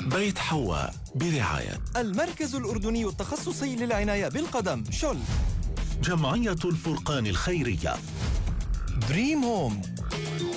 بيت حواء برعاية المركز الأردني التخصصي للعناية بالقدم شل. جمعية الفرقان الخيرية. دريم هوم.